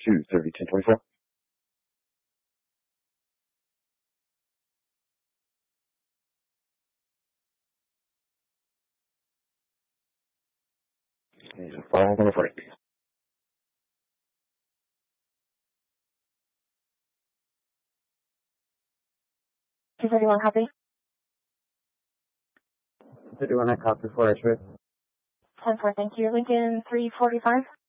230-1024. And fall on the break. 231 copy. 231 copy for X-ray. 10-4, thank you. Lincoln 345.